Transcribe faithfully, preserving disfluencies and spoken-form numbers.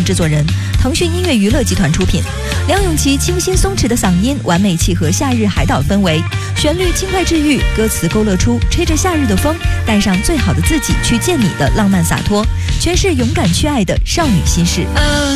制作人，腾讯音乐娱乐集团出品。梁咏琪清新松弛的嗓音，完美契合夏日海岛氛围，旋律轻快治愈，歌词勾勒出吹着夏日的风，带上最好的自己去见你的浪漫洒脱，诠释勇敢去爱的少女心事。 呃